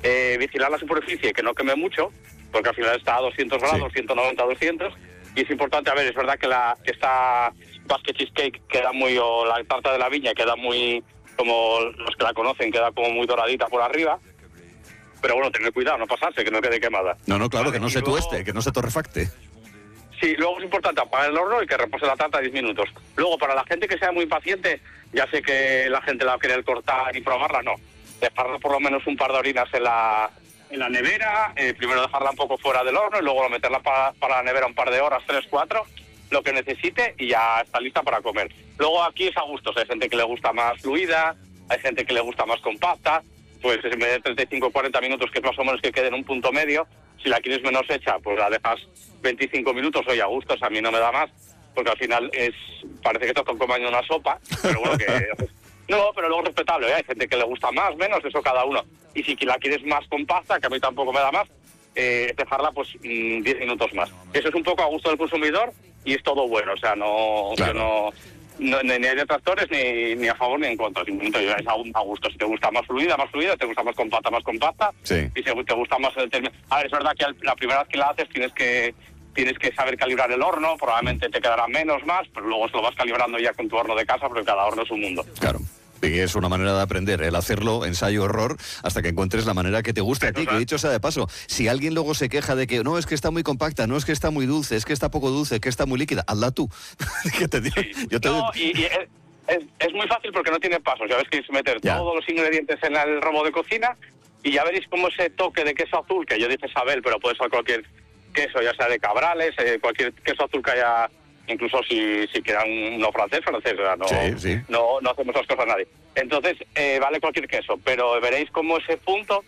vigilar la superficie, que no queme mucho, porque al final está a 200 grados, 190, 200, y es importante, a ver, es verdad que esta basket cheesecake queda muy, o la tarta de la viña queda muy, como los que la conocen, queda como muy doradita por arriba, pero bueno, tener cuidado, no pasarse, que no quede quemada. No, claro, vale, que no se tueste, que no se torrefacte. Sí, luego es importante apagar el horno y que repose la tarta 10 minutos. Luego, para la gente que sea muy paciente, ya sé que la gente la va a querer cortar y probarla, no. Dejarla por lo menos un par de horitas en la nevera, primero dejarla un poco fuera del horno y luego meterla para la nevera un par de horas, 3, 4, lo que necesite, y ya está lista para comer. Luego aquí es a gustos, hay gente que le gusta más fluida, hay gente que le gusta más compacta, pues en vez de 35 o 40 minutos, que es más o menos que quede en un punto medio, si la quieres menos hecha, pues la dejas 25 minutos, oye, a gustos, a mí no me da más, porque al final parece que te estás comiendo una sopa, pero bueno, no, pero luego respetable, ¿eh? Hay gente que le gusta más, menos, eso cada uno. Y si la quieres más compacta, que a mí tampoco me da más, dejarla pues 10 minutos más. Eso es un poco a gusto del consumidor y es todo bueno, o sea, claro. No, ni hay detractores ni a favor ni en contra, simplemente es a gusto. Si te gusta más fluida, te gusta más compacta, sí. Y si te gusta más el término. A ver, es verdad que la primera vez que la haces tienes que saber calibrar el horno, probablemente te quedará menos más, pero luego se lo vas calibrando ya con tu horno de casa, porque cada horno es un mundo. Claro. Y es una manera de aprender, el hacerlo, ensayo-error, hasta que encuentres la manera que te guste a ti, que dicho sea de paso, si alguien luego se queja de que no, es que está muy compacta, no es que está muy dulce, es que está poco dulce, que está muy líquida, hazla tú. ¿Qué te digo? Sí. Es muy fácil porque no tiene pasos, ya ves que es meter todos los ingredientes en el robo de cocina y ya veréis cómo ese toque de queso azul, que yo dije Isabel, pero puede ser cualquier queso, ya sea de Cabrales, cualquier queso azul que haya. Incluso si quieran no francés, o sea, no hacemos esas cosas a nadie. Entonces, vale cualquier queso, pero veréis cómo ese punto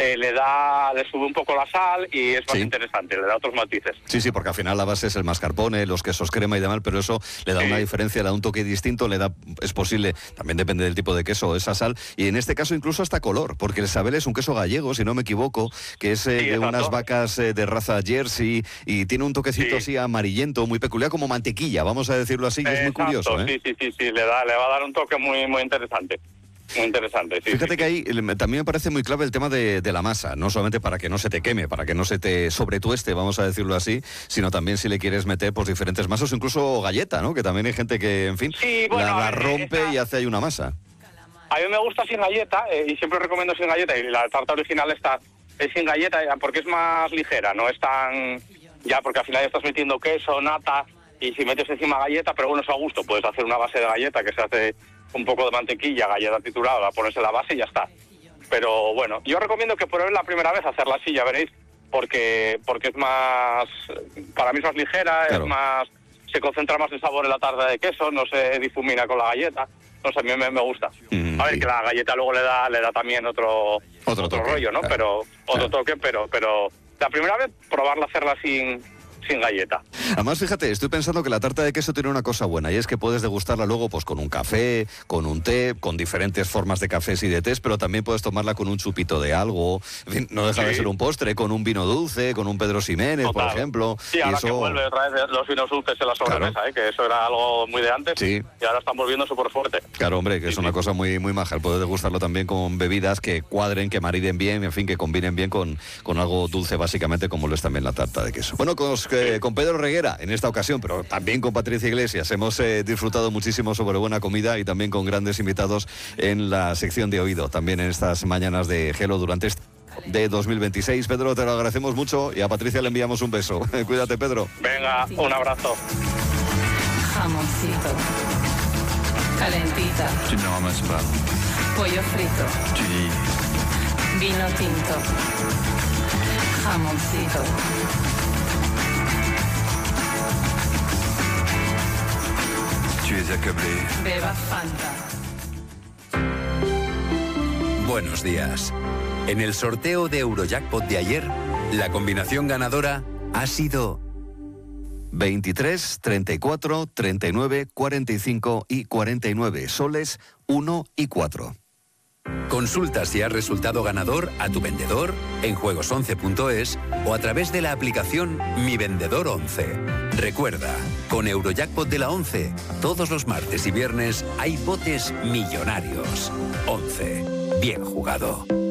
le sube un poco la sal y es más interesante, le da otros matices. Sí, porque al final la base es el mascarpone, los quesos crema y demás, pero eso le da una diferencia, le da un toque distinto, es posible, también depende del tipo de queso, esa sal, y en este caso incluso hasta color, porque el Isabel es un queso gallego, si no me equivoco, que es de unas vacas de raza Jersey, y tiene un toquecito así amarillento, muy peculiar, como mantequilla, vamos a decirlo así, que es muy curioso. Sí, le va a dar un toque muy, muy interesante. Muy interesante, sí. Fíjate que ahí también me parece muy clave el tema de la masa, no solamente para que no se te queme, para que no se te sobretueste, vamos a decirlo así, sino también si le quieres meter pues diferentes masas, o incluso galleta, ¿no? Que también hay gente que, en fin, la rompe y hace ahí una masa. A mí me gusta sin galleta, y siempre recomiendo sin galleta, y la tarta original es sin galleta, porque es más ligera, no es tan... Ya, porque al final estás metiendo queso, nata, y si metes encima galleta, pero bueno, es a gusto, puedes hacer una base de galleta que se hace un poco de mantequilla, galleta triturada, la pones en la base y ya está. Pero bueno, yo recomiendo que prueben la primera vez hacerla así, ya veréis, porque es más, para mí es más ligera, claro. Es más, se concentra más el sabor en la tarta de queso, no se difumina con la galleta. No sé, a mí me gusta. A ver, que la galleta luego le da también otro rollo, ¿no? Claro. Pero otro toque, pero la primera vez probarla, hacerla sin galleta. Además, fíjate, estoy pensando que la tarta de queso tiene una cosa buena, y es que puedes degustarla luego pues con un café, con un té, con diferentes formas de cafés y de tés, pero también puedes tomarla con un chupito de algo, en fin, no deja de ser un postre, con un vino dulce, con un Pedro Ximénez, por ejemplo. Sí, ahora que vuelve otra vez los vinos dulces en la sobremesa, claro. Que eso era algo muy de antes, y ahora están volviendo súper fuerte. Claro, hombre, que es una cosa muy, muy maja, puedes degustarlo también con bebidas que cuadren, que mariden bien, en fin, que combinen bien con algo dulce, básicamente, como lo es también la tarta de queso. Bueno, con Pedro Reguera en esta ocasión, pero también con Patricia Iglesias, hemos disfrutado muchísimo sobre buena comida y también con grandes invitados en la sección de oído, también en estas mañanas de Gelo durante de 2026. Pedro, te lo agradecemos mucho y a Patricia le enviamos un beso. Cuídate, Pedro. Venga, un abrazo. Jamoncito, calentita, pollo frito, vino tinto, jamoncito. Beba Fanta. Buenos días. En el sorteo de Eurojackpot de ayer, la combinación ganadora ha sido 23, 34, 39, 45 y 49, soles 1 y 4. Consulta si has resultado ganador a tu vendedor en juegos11.es o a través de la aplicación Mi Vendedor 11. Recuerda, con Eurojackpot de la 11, todos los martes y viernes hay botes millonarios. 11. Bien jugado.